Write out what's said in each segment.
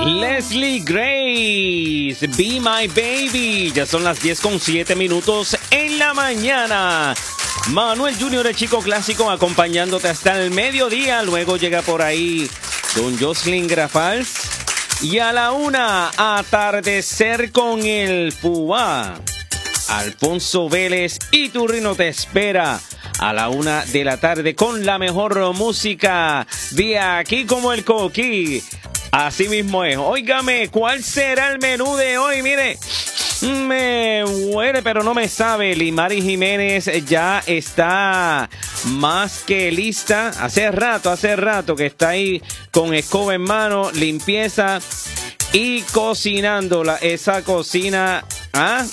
Leslie Grace, Be My Baby. Ya son las 10:07 en la mañana. Manuel Junior, el chico clásico, acompañándote hasta el mediodía. Luego llega por ahí don Jocelyn Grafals. Y a la 1, atardecer con el Púa. Alfonso Vélez y Turrino te espera a la 1 de la tarde con la mejor música de aquí como el Coquí. Así mismo es. Óigame, ¿cuál será el menú de hoy? Mire, me huele, pero no me sabe. Limari Jiménez ya está más que lista. Hace rato que está ahí con escoba en mano, limpieza y cocinando esa cocina. ¿Ah?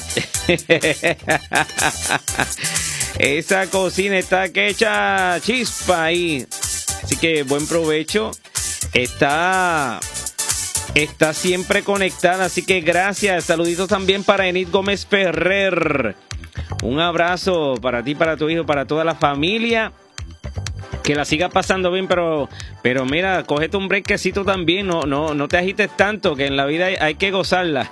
Esa cocina está que echa chispa ahí. Así que buen provecho. Está siempre conectada, así que gracias. Saluditos también para Enid Gómez Ferrer. Un abrazo para ti, para tu hijo, para toda la familia. Que la siga pasando bien, pero mira, cógete un breakcito también. No te agites tanto, que en la vida hay que gozarla.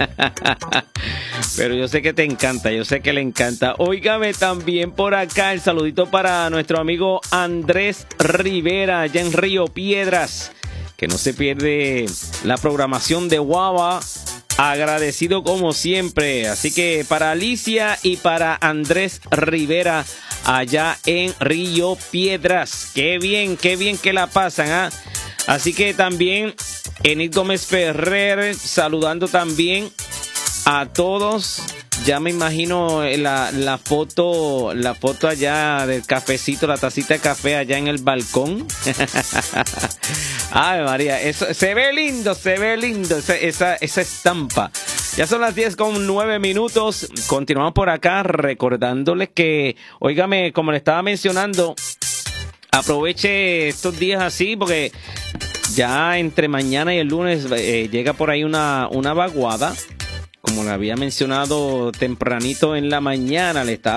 Pero yo sé que te encanta, yo sé que le encanta. Óigame también por acá el saludito para nuestro amigo Andrés Rivera, allá en Río Piedras, que no se pierde la programación de Guava. Agradecido como siempre. Así que para Alicia y para Andrés Rivera, allá en Río Piedras. Qué bien que la pasan, ¿ah? Así que también Enid Gómez Ferrer, saludando también a todos. Ya me imagino la foto allá del cafecito, la tacita de café allá en el balcón. Ay, María, eso se ve lindo esa estampa. Ya son las 10:09. Continuamos por acá recordándoles que, óigame, como le estaba mencionando, aproveche estos días así porque ya entre mañana y el lunes llega por ahí una vaguada. Como le había mencionado tempranito en la mañana, le estaba